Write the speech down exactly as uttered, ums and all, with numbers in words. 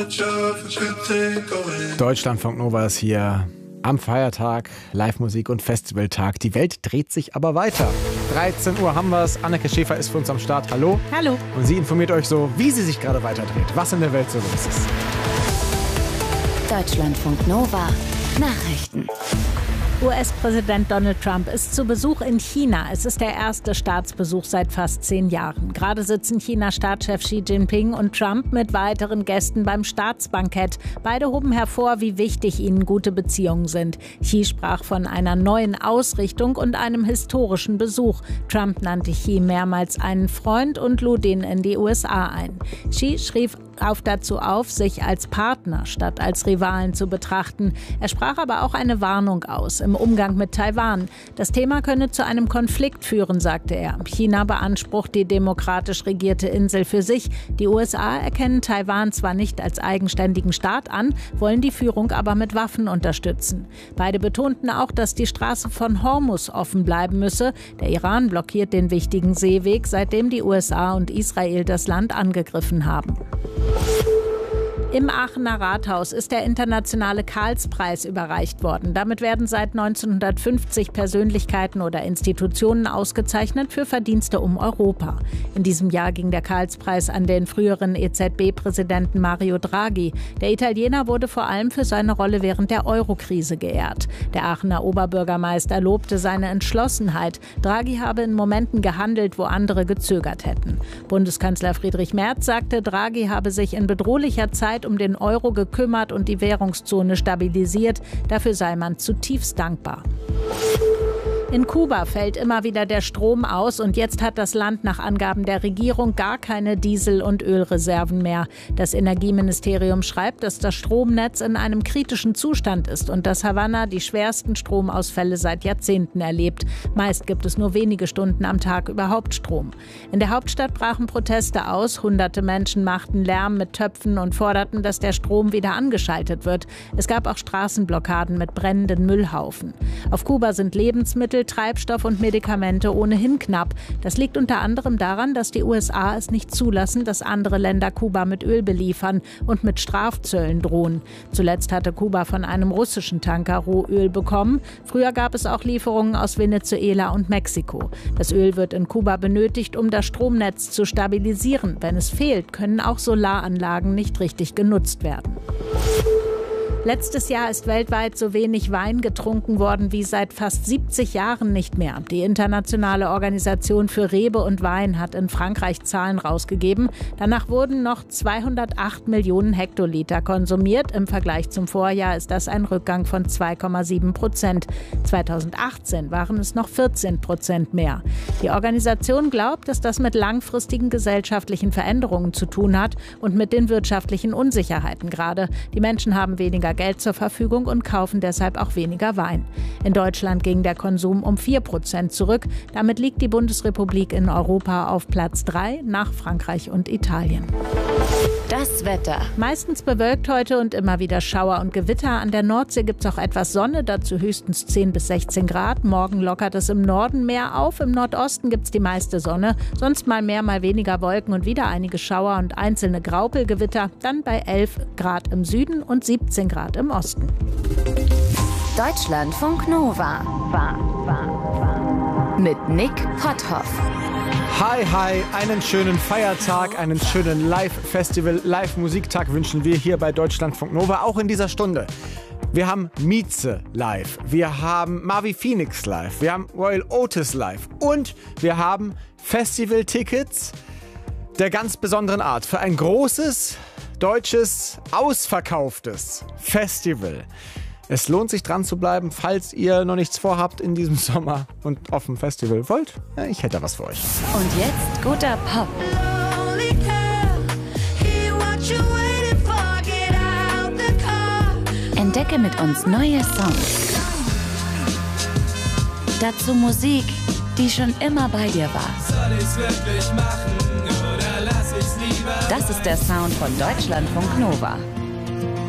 Deutschlandfunk Nova ist hier am Feiertag, Live-Musik und Festivaltag. Die Welt dreht sich aber weiter. dreizehn Uhr haben wir es. Anneke Schäfer ist für uns am Start. Hallo. Hallo. Und sie informiert euch so, wie sie sich gerade weiterdreht, was in der Welt so los ist. Deutschlandfunk Nova Nachrichten. U S-Präsident Donald Trump ist zu Besuch in China. Es ist der erste Staatsbesuch seit fast zehn Jahren. Gerade sitzen China-Staatschef Xi Jinping und Trump mit weiteren Gästen beim Staatsbankett. Beide hoben hervor, wie wichtig ihnen gute Beziehungen sind. Xi sprach von einer neuen Ausrichtung und einem historischen Besuch. Trump nannte Xi mehrmals einen Freund und lud ihn in die U S A ein. Xi schrieb auf dazu auf, sich als Partner statt als Rivalen zu betrachten. Er sprach aber auch eine Warnung aus im Umgang mit Taiwan. Das Thema könne zu einem Konflikt führen, sagte er. China beansprucht die demokratisch regierte Insel für sich. Die U S A erkennen Taiwan zwar nicht als eigenständigen Staat an, wollen die Führung aber mit Waffen unterstützen. Beide betonten auch, dass die Straße von Hormuz offen bleiben müsse. Der Iran blockiert den wichtigen Seeweg, seitdem die U S A und Israel das Land angegriffen haben. Im Aachener Rathaus ist der internationale Karlspreis überreicht worden. Damit werden seit neunzehnhundertfünfzig Persönlichkeiten oder Institutionen ausgezeichnet für Verdienste um Europa. In diesem Jahr ging der Karlspreis an den früheren E Z B-Präsidenten Mario Draghi. Der Italiener wurde vor allem für seine Rolle während der Euro-Krise geehrt. Der Aachener Oberbürgermeister lobte seine Entschlossenheit. Draghi habe in Momenten gehandelt, wo andere gezögert hätten. Bundeskanzler Friedrich Merz sagte, Draghi habe sich in bedrohlicher Zeit um den Euro gekümmert und die Währungszone stabilisiert. Dafür sei man zutiefst dankbar. In Kuba fällt immer wieder der Strom aus und jetzt hat das Land nach Angaben der Regierung gar keine Diesel- und Ölreserven mehr. Das Energieministerium schreibt, dass das Stromnetz in einem kritischen Zustand ist und dass Havanna die schwersten Stromausfälle seit Jahrzehnten erlebt. Meist gibt es nur wenige Stunden am Tag überhaupt Strom. In der Hauptstadt brachen Proteste aus. Hunderte Menschen machten Lärm mit Töpfen und forderten, dass der Strom wieder angeschaltet wird. Es gab auch Straßenblockaden mit brennenden Müllhaufen. Auf Kuba sind Lebensmittel, Treibstoff und Medikamente ohnehin knapp. Das liegt unter anderem daran, dass die U S A es nicht zulassen, dass andere Länder Kuba mit Öl beliefern und mit Strafzöllen drohen. Zuletzt hatte Kuba von einem russischen Tanker Rohöl bekommen. Früher gab es auch Lieferungen aus Venezuela und Mexiko. Das Öl wird in Kuba benötigt, um das Stromnetz zu stabilisieren. Wenn es fehlt, können auch Solaranlagen nicht richtig genutzt werden. Letztes Jahr ist weltweit so wenig Wein getrunken worden wie seit fast siebzig Jahren nicht mehr. Die internationale Organisation für Rebe und Wein hat in Frankreich Zahlen rausgegeben. Danach wurden noch zweihundertacht Millionen Hektoliter konsumiert. Im Vergleich zum Vorjahr ist das ein Rückgang von zwei Komma sieben Prozent. zweitausendachtzehn waren es noch vierzehn Prozent mehr. Die Organisation glaubt, dass das mit langfristigen gesellschaftlichen Veränderungen zu tun hat und mit den wirtschaftlichen Unsicherheiten gerade. Die Menschen haben weniger Geld zur Verfügung und kaufen deshalb auch weniger Wein. In Deutschland ging der Konsum um vier Prozent zurück. Damit liegt die Bundesrepublik in Europa auf Platz drei nach Frankreich und Italien. Das Wetter. Meistens bewölkt heute und immer wieder Schauer und Gewitter. An der Nordsee gibt es auch etwas Sonne, dazu höchstens zehn bis sechzehn Grad. Morgen lockert es im Norden mehr auf. Im Nordosten gibt es die meiste Sonne. Sonst mal mehr, mal weniger Wolken und wieder einige Schauer und einzelne Graupelgewitter. Dann bei elf Grad im Süden und siebzehn Grad im Osten. Deutschlandfunk Nova. Mit Nick Potthoff. Hi, hi, einen schönen Feiertag, einen schönen Live-Festival, Live-Musiktag wünschen wir hier bei Deutschlandfunk Nova, auch in dieser Stunde. Wir haben Mieze live, wir haben Marvi Phoenix live, wir haben Royal Otis live und wir haben Festival-Tickets der ganz besonderen Art für ein großes, deutsches, ausverkauftes Festival. Es lohnt sich dran zu bleiben, falls ihr noch nichts vorhabt in diesem Sommer und auf dem Festival wollt. Ja, ich hätte was für euch. Und jetzt guter Pop. Entdecke mit uns neue Songs. Dazu Musik, die schon immer bei dir war. Soll ich's wirklich machen oder lass ich's lieber? Das ist der Sound von Deutschlandfunk Nova.